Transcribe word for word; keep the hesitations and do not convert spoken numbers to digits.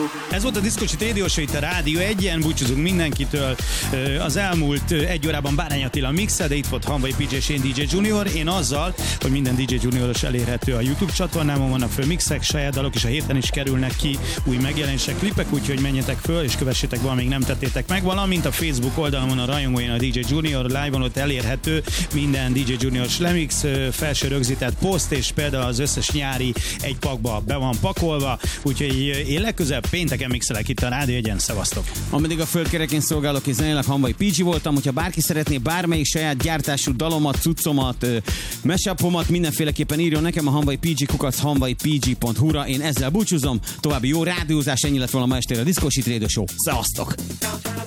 Ez volt a Diszkocsit Radio Show itt a Rádió egyen, búcsúzunk mindenkitől. Az elmúlt egy órában Bárány Attila mixe, de itt volt Hanvai pé jé és én dé jé Junior. Én azzal, hogy minden dé jé Junioros elérhető a YouTube csatornámon, vannak föl mixek, saját dalok, és a héten is kerülnek ki új megjelenések, klipek, úgyhogy menjetek föl, és kövessétek, valamíg nem tettétek meg, valamint a Facebook oldalon a rajongóin a dé jé Junior live-on ott elérhető minden dé jé Junioros lemix, felső rögzített poszt, és például az összes nyári egy pakba be van pakolva, úgyhogy én legközelebb pénteken mixelek itt a Rádió egyen, szevasztok! Ameddig a földkerekén szolgálok és zenélek, Hanvai pé gé voltam, hogyha bárki szeretné bármelyik saját gyártású dalomat, cuccomat, mashupomat, mindenféleképpen írjon nekem a hanvai pé gé kukac hanvai pé gé pont hu-ra. Én ezzel búcsúzom, további jó rádiózás, ennyi lett volna ma estére a Diszkocsit Radio Show. Szevasztok!